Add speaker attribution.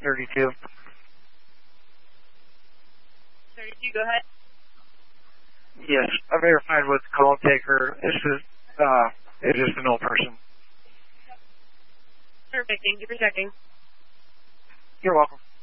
Speaker 1: 32.
Speaker 2: 32, go ahead.
Speaker 1: Yes, I verified with the call taker. It's just an old person.
Speaker 2: Perfect, thank you for checking.
Speaker 1: You're welcome.